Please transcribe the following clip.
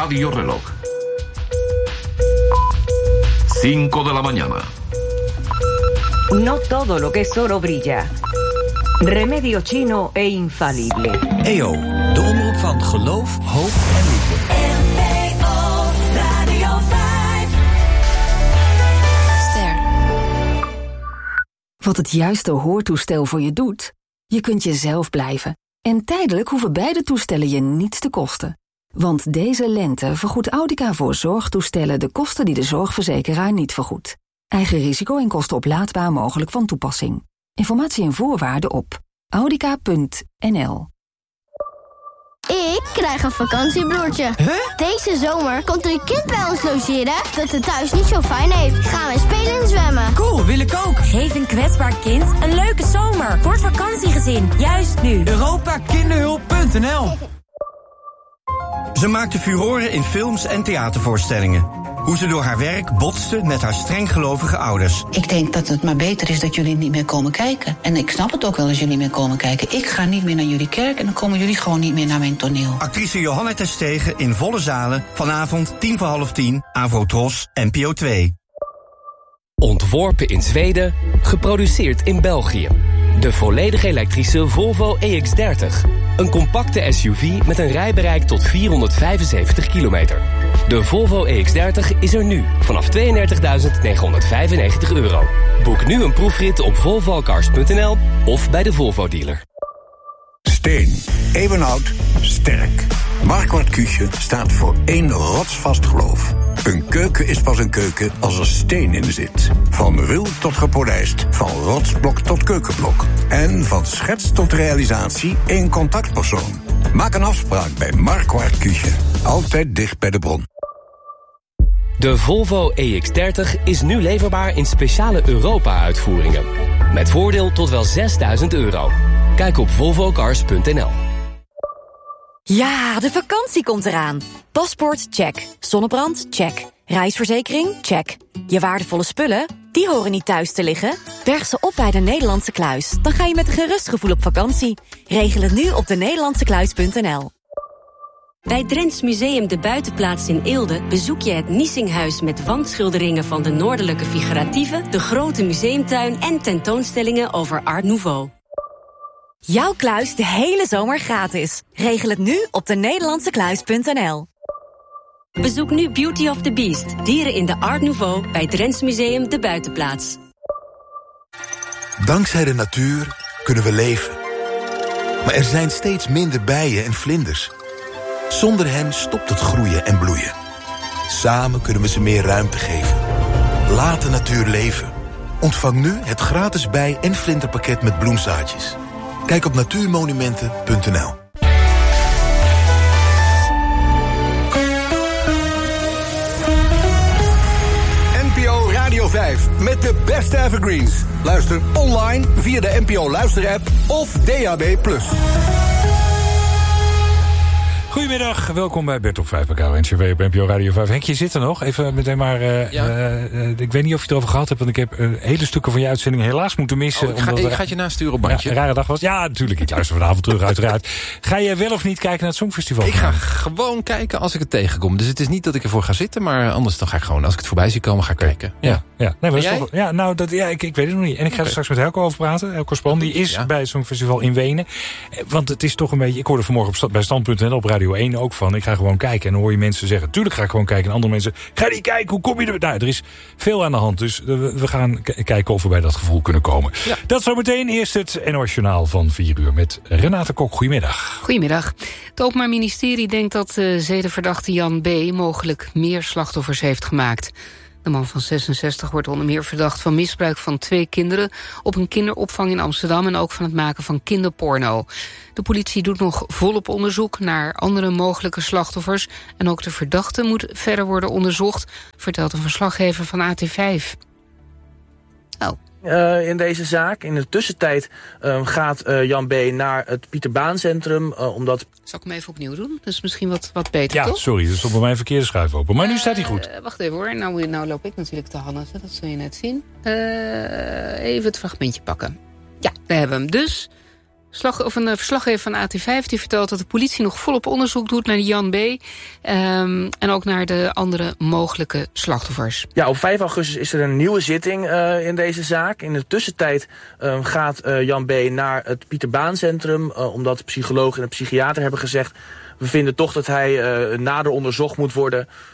radioreloj. 5 de la mañana. No todo lo que es oro brilla. Remedio chino e infalible. EO, de omroep van geloof, hoop en liefde. NPO Radio 5. Ster. Wat het juiste hoortoestel voor je doet? Je kunt jezelf blijven. En tijdelijk hoeven beide toestellen je niets te kosten. Want deze lente vergoedt Audica voor zorgtoestellen de kosten die de zorgverzekeraar niet vergoedt. Eigen risico en kosten oplaadbaar mogelijk van toepassing. Informatie en voorwaarden op audica.nl. Ik krijg een vakantiebroertje. Deze zomer komt er een kind bij ons logeren dat het thuis niet zo fijn heeft. Gaan we spelen en zwemmen. Cool, wil ik ook. Geef een kwetsbaar kind een leuke zomer. Voor het vakantiegezin, juist nu. Europakinderhulp.nl. Ze maakte furoren in films en theatervoorstellingen. Hoe ze door haar werk botste met haar strenggelovige ouders. Ik denk dat het maar beter is dat jullie niet meer komen kijken. En ik snap het ook wel als jullie niet meer komen kijken. Ik ga niet meer naar jullie kerk en dan komen jullie gewoon niet meer naar mijn toneel. Actrice Johanna Terstegen in volle zalen. Vanavond 10:45, Avro-Tros, NPO 2. Ontworpen in Zweden, geproduceerd in België. De volledig elektrische Volvo EX30. Een compacte SUV met een rijbereik tot 475 kilometer. De Volvo EX30 is er nu vanaf €32.995. Boek nu een proefrit op volvocars.nl of bij de Volvo dealer. Steen, eeuwenoud, sterk. Marquardt Küche staat voor één rotsvast geloof. Een keuken is pas een keuken als er steen in zit. Van ruw tot gepolijst, van rotsblok tot keukenblok. En van schets tot realisatie één contactpersoon. Maak een afspraak bij Marquardt Küche. Altijd dicht bij de bron. De Volvo EX30 is nu leverbaar in speciale Europa-uitvoeringen. Met voordeel tot wel €6.000. Kijk op volvocars.nl. Ja, de vakantie komt eraan. Paspoort, check. Zonnebrand, check. Reisverzekering, check. Je waardevolle spullen, die horen niet thuis te liggen. Berg ze op bij de Nederlandse Kluis. Dan ga je met een gerust gevoel op vakantie. Regel het nu op denederlandsekluis.nl. Bij Drents Museum de Buitenplaats in Eelde bezoek je het Niesinghuis met wandschilderingen van de noordelijke figuratieve, de grote museumtuin en tentoonstellingen over Art Nouveau. Jouw kluis de hele zomer gratis. Regel het nu op denederlandsekluis.nl. Bezoek nu Beauty of the Beast, dieren in de Art Nouveau bij Drents Museum de Buitenplaats. Dankzij de natuur kunnen we leven. Maar er zijn steeds minder bijen en vlinders. Zonder hen stopt het groeien en bloeien. Samen kunnen we ze meer ruimte geven. Laat de natuur leven. Ontvang nu het gratis bij- en vlinderpakket met bloemzaadjes. Kijk op natuurmonumenten.nl. NPO Radio 5 met de beste evergreens. Luister online via de NPO Luisterapp of DAB+. Goedemiddag, welkom bij Bert op 5 bij KRO-NCRW op NPO Radio 5. Henk, je zit er nog. Even meteen maar... ik weet niet of je het erover gehad hebt, want ik heb hele stukken van je uitzending helaas moeten missen. Ik ga het je nasturen op bandje. Een rare dag was. Ja, natuurlijk. Ik luister vanavond terug, uiteraard. Ga je wel of niet kijken naar het Songfestival? Ik ga gewoon kijken als ik het tegenkom. Dus het is niet dat ik ervoor ga zitten, maar anders dan ga ik gewoon, als ik het voorbij zie komen, ga ik kijken. Ja. Nee, maar dat is toch, ik weet het nog niet. En ik ga er straks met Helco over praten. Helco Span, die is bij het Songfestival in Wenen. Want het is toch een beetje... Ik hoorde vanmorgen bij Stand.nl op Radio 1 ook van... Ik ga gewoon kijken. En dan hoor je mensen zeggen... Tuurlijk ga ik gewoon kijken. En andere mensen... Ga niet kijken, hoe kom je er... Nou, er is veel aan de hand. Dus we gaan kijken of we bij dat gevoel kunnen komen. Ja. Dat zometeen. Eerst het NOS Journaal van 4 uur met Renate Kok. Goedemiddag. Goedemiddag. Het Openbaar Ministerie denkt dat zedenverdachte Jan B. mogelijk meer slachtoffers heeft gemaakt. De man van 66 wordt onder meer verdacht van misbruik van 2 kinderen... op een kinderopvang in Amsterdam en ook van het maken van kinderporno. De politie doet nog volop onderzoek naar andere mogelijke slachtoffers... en ook de verdachte moet verder worden onderzocht... vertelt een verslaggever van AT5. In deze zaak. In de tussentijd gaat Jan B. naar het Pieter Baan Centrum, omdat... Zal ik hem even opnieuw doen? Dat is misschien wat beter, toch? Ja, sorry, dat stond bij mij een verkeerde schuif open. Maar nu staat hij goed. Wacht even hoor, nou loop ik natuurlijk te hannigen, dat zul je net zien. Even het fragmentje pakken. Ja, daar hebben we hem dus. Een verslaggever van AT5 die vertelt dat de politie nog volop onderzoek doet naar Jan B. En ook naar de andere mogelijke slachtoffers. Ja, op 5 augustus is er een nieuwe zitting in deze zaak. In de tussentijd gaat Jan B. naar het Pieter Baan Centrum, omdat de psycholoog en de psychiater hebben gezegd: we vinden toch dat hij nader onderzocht moet worden.